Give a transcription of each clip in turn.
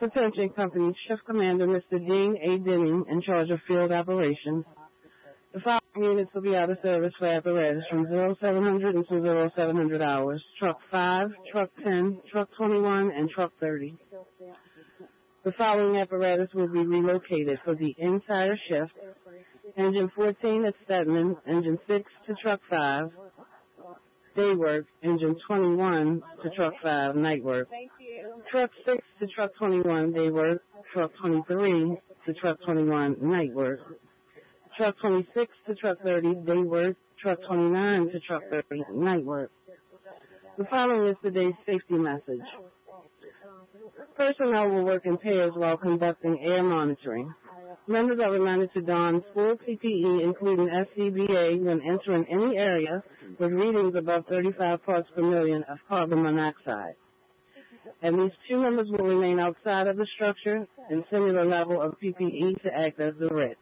Attention company, Shift Commander Mr. Dean A. Denning in charge of field operations. The following units will be out of service for apparatus from 0700 until 0700 hours. Truck 5, Truck 10, Truck 21, and Truck 30. The following apparatus will be relocated for the entire shift. Engine 14 at Stedman, Engine 6 to Truck 5, day work. Engine 21 to Truck 5, night work. Truck 6 to Truck 21, day work. Truck 23 to Truck 21, night work. Truck 26 to Truck 30, day work. Truck 29 to Truck 30, night work. The following is today's safety message. Personnel will work in pairs while conducting air monitoring. Members are reminded to don full PPE, including SCBA, when entering any area with readings above 35 parts per million of carbon monoxide. At least 2 members will remain outside of the structure in similar level of PPE to act as the RIT.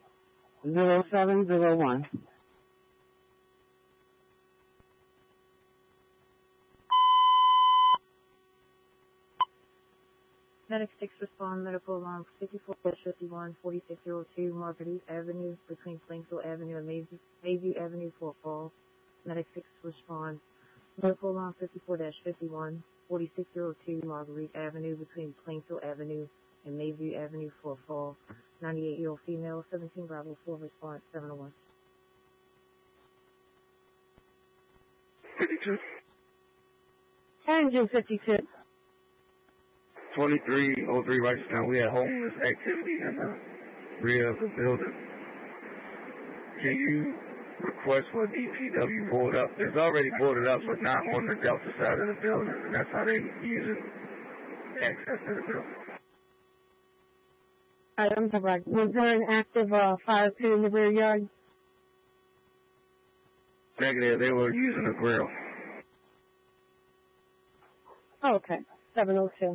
0701. Medic 6 respond, medical alarm 54-51, 4602 Marguerite Avenue between Plainfield Avenue and Mayview Avenue, Fort Falls. Medic 6 respond, medical alarm 54-51, 4602 Marguerite Avenue between Plainfield Avenue and Mayview Avenue, Fort Falls. 98-year-old female, 17 Bravo 4 response 701. 52. Engine 52. 2303 Wrightstown. We had homeless activity in the rear of the building. Can you request for DPW board up? It's already boarded up, but not on the Delta side of the building. And that's how they use it. Access to the building. I'm correct. Was there an active fire pit in the rear yard? Negative. They were using a grill. Oh, okay. 702.